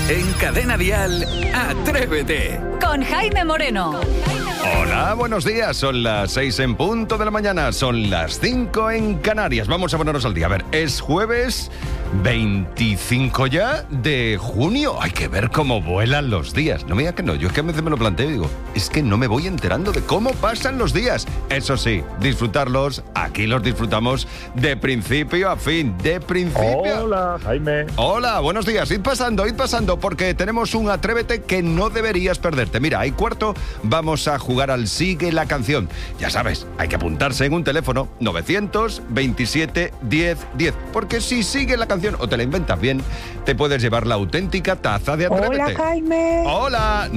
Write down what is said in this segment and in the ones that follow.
En Cadena Dial, Atrévete. Con Jaime Moreno. Hola, buenos días. Son las 6 en punto de la mañana. Son las 5 en Canarias. Vamos a ponernos al día. A ver, es jueves 25 ya de junio. Hay que ver cómo vuelan los días. No me diga que no. Yo es que a veces me lo planteo y digo, es que no me voy enterando de cómo pasan los días. Eso sí, disfrutarlos. Aquí los disfrutamos de principio a fin. De principio. Hola, Jaime. Hola, buenos días. Id pasando, porque tenemos un Atrévete que no deberías perderte. Mira, hay cuarto, vamos a jugar al Sigue la Canción. Ya sabes, hay que apuntarse en un teléfono 927 10 10. Porque si sigue la canción o te la inventas bien, te puedes llevar la auténtica taza de Atrévete. Hola, Jaime. Hola,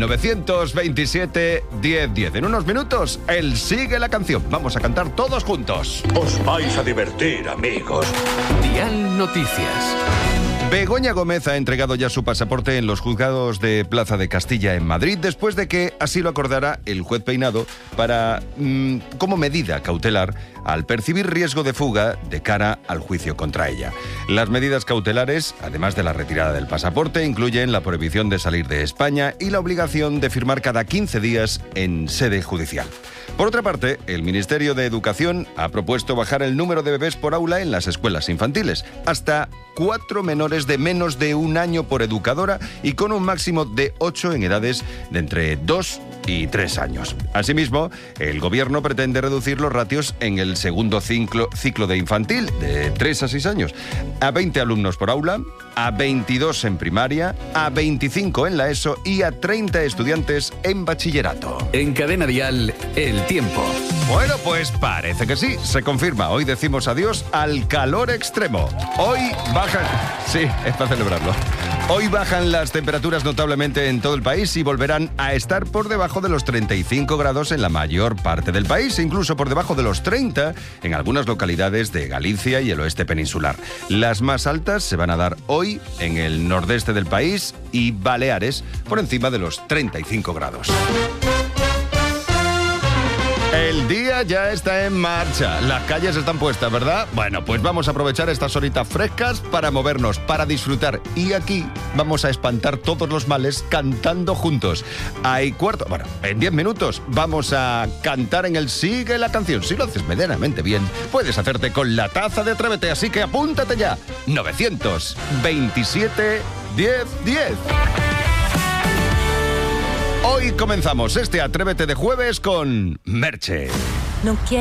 927 10 10. En unos minutos, el Sigue la Canción. Vamos a cantar todos juntos. Os vais a divertir, amigos. Dial Noticias. Begoña Gómez ha entregado ya su pasaporte en los juzgados de Plaza de Castilla en Madrid después de que así lo acordara el juez Peinado para, como medida cautelar al percibir riesgo de fuga de cara al juicio contra ella. Las medidas cautelares, además de la retirada del pasaporte, incluyen la prohibición de salir de España y la obligación de firmar cada 15 días en sede judicial. Por otra parte, el Ministerio de Educación ha propuesto bajar el número de bebés por aula en las escuelas infantiles, hasta 4 menores de menos de un año por educadora y con un máximo de 8 en edades de entre 2 y 3 años. Asimismo, el Gobierno pretende reducir los ratios en el segundo ciclo de infantil, de 3 a 6 años, a 20 alumnos por aula, a 22 en primaria, a 25 en la ESO y a 30 estudiantes en bachillerato. En Cadena Dial, el tiempo. Bueno, pues parece que sí, se confirma. Hoy decimos adiós al calor extremo. Hoy bajan... Sí, es para celebrarlo. Hoy bajan las temperaturas notablemente en todo el país y volverán a estar por debajo de los 35 grados en la mayor parte del país, incluso por debajo de los 30 en algunas localidades de Galicia y el oeste peninsular. Las más altas se van a dar hoy en el nordeste del país y Baleares, por encima de los 35 grados. El día ya está en marcha, las calles están puestas, ¿verdad? Bueno, pues vamos a aprovechar estas horitas frescas para movernos, para disfrutar. Y aquí vamos a espantar todos los males cantando juntos. En 10 minutos vamos a cantar en el Sigue la Canción. Si lo haces medianamente bien, puedes hacerte con la taza de Atrévete, así que apúntate ya. 927 10 10. Hoy comenzamos este Atrévete de jueves con Merche. No quiero